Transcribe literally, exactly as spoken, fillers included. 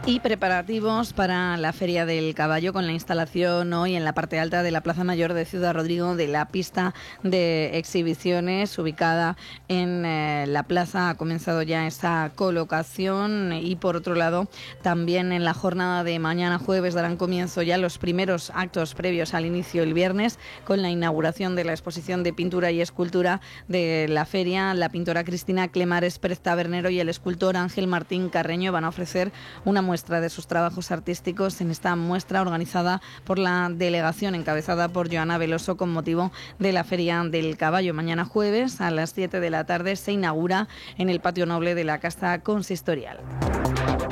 Y preparativos para la Feria del Caballo, con la instalación hoy en la parte alta de la Plaza Mayor de Ciudad Rodrigo de la pista de exhibiciones ubicada en eh, la plaza. Ha comenzado ya esa colocación y, por otro lado, también en la jornada de mañana jueves darán comienzo ya los primeros actos previos al inicio el viernes, con la inauguración de la exposición de pintura y escultura de la feria. La pintora Cristina Clemares Pérez Tabernero y el escultor Ángel Martín Carreño van a ofrecer una muestra de sus trabajos artísticos en esta muestra organizada por la delegación encabezada por Joana Veloso con motivo de la Feria del Caballo. Mañana jueves a las siete de la tarde se inaugura en el patio noble de la Casa Consistorial.